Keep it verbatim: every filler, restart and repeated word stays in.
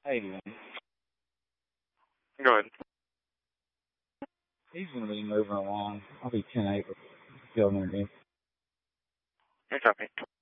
Hey, man. Go ahead. He's going to be moving along. I'll be ten acres. Still underneath. You copy.